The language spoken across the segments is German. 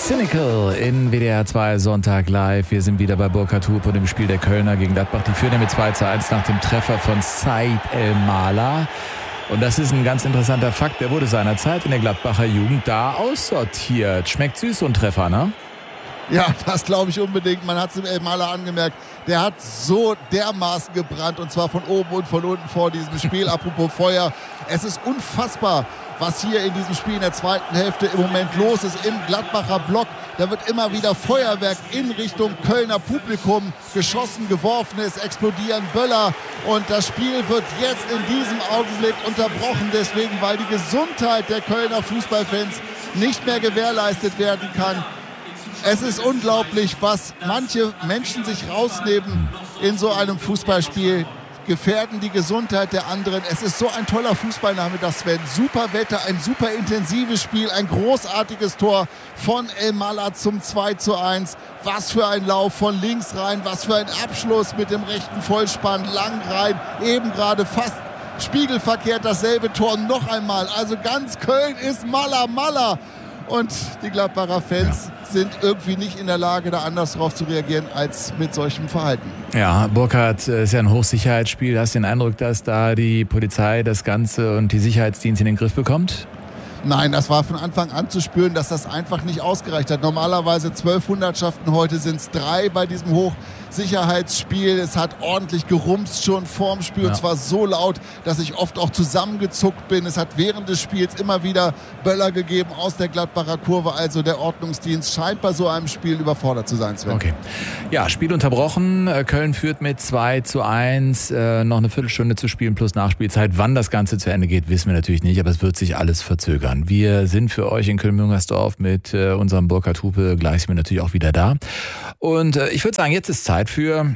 Cynical in WDR 2 Sonntag live. Wir sind wieder bei Burkhard Hupe und dem Spiel der Kölner gegen Gladbach. Die führen ja mit 2:1 nach dem Treffer von Said El-Mala. Und das ist ein ganz interessanter Fakt. Der wurde seinerzeit in der Gladbacher Jugend da aussortiert. Schmeckt süß, so ein Treffer, ne? Ja, das glaube ich unbedingt. Man hat es dem El-Mala angemerkt. Der hat so dermaßen gebrannt, und zwar von oben und von unten vor diesem Spiel. Apropos Feuer, es ist unfassbar, was hier in diesem Spiel in der zweiten Hälfte im Moment los ist im Gladbacher Block. Da wird immer wieder Feuerwerk in Richtung Kölner Publikum geschossen, geworfen, es explodieren Böller und das Spiel wird jetzt in diesem Augenblick unterbrochen, deswegen, weil die Gesundheit der Kölner Fußballfans nicht mehr gewährleistet werden kann. Es ist unglaublich, was manche Menschen sich rausnehmen in so einem Fußballspiel. Gefährden die Gesundheit der anderen. Es ist so ein toller Fußballnachmittag, Sven. Super Wetter, ein super intensives Spiel, ein großartiges Tor von El-Mala zum 2:1. Was für ein Lauf von links rein, was für ein Abschluss mit dem rechten Vollspann, lang rein, eben gerade fast spiegelverkehrt dasselbe Tor noch einmal. Also ganz Köln ist Mala. Und die Gladbacher Fans sind irgendwie nicht in der Lage, da anders drauf zu reagieren als mit solchem Verhalten. Ja, Burkhard, ist ja ein Hochsicherheitsspiel. Hast du den Eindruck, dass da die Polizei das Ganze und die Sicherheitsdienste in den Griff bekommt? Nein, das war von Anfang an zu spüren, dass das einfach nicht ausgereicht hat. Normalerweise 12 Hundertschaften, heute sind es 3 bei diesem Hochsicherheitsspiel. Es hat ordentlich gerumst schon vorm Spiel, und zwar so laut, dass ich oft auch zusammengezuckt bin. Es hat während des Spiels immer wieder Böller gegeben aus der Gladbacher Kurve. Also der Ordnungsdienst scheint bei so einem Spiel überfordert zu sein, Sven. Okay. Ja, Spiel unterbrochen. Köln führt mit 2:1. Noch eine Viertelstunde zu spielen plus Nachspielzeit. Wann das Ganze zu Ende geht, wissen wir natürlich nicht, aber es wird sich alles verzögern. Wir sind für euch in Köln-Müngersdorf mit unserem Burkhard Hupe. Gleich sind wir natürlich auch wieder da. Und ich würde sagen, jetzt ist Zeit für...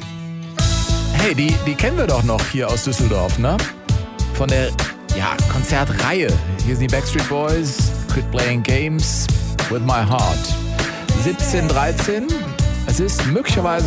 Hey, die kennen wir doch noch hier aus Düsseldorf, ne? Von der Konzertreihe. Hier sind die Backstreet Boys. Quit Playing Games with My Heart. 17:13. Es ist möglicherweise